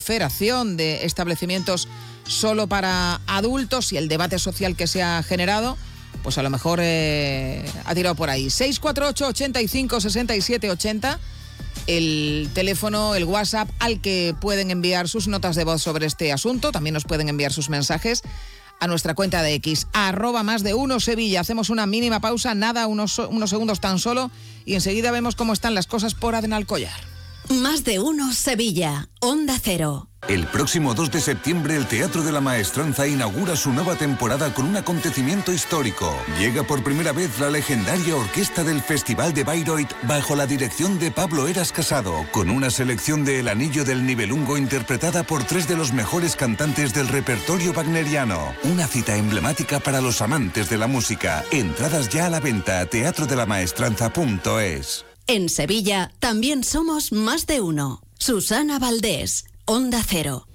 proliferación de establecimientos solo para adultos y el debate social que se ha generado, pues a lo mejor ha tirado por ahí. 648 85 67 80, el teléfono, el WhatsApp al que pueden enviar sus notas de voz sobre este asunto. También nos pueden enviar sus mensajes a nuestra cuenta de X, @más_de_1 Sevilla. Hacemos una mínima pausa, nada, unos segundos tan solo, y enseguida vemos cómo están las cosas por Adenalcollar. Más de uno Sevilla, Onda Cero. El próximo 2 de septiembre el Teatro de la Maestranza inaugura su nueva temporada con un acontecimiento histórico. Llega por primera vez la legendaria orquesta del Festival de Bayreuth bajo la dirección de Pablo Heras Casado, con una selección de El Anillo del Nibelungo interpretada por 3 de los mejores cantantes del repertorio wagneriano. Una cita emblemática para los amantes de la música. Entradas ya a la venta a teatrodelaMaestranza.es. En Sevilla también somos Más de uno. Susana Valdés, Onda Cero.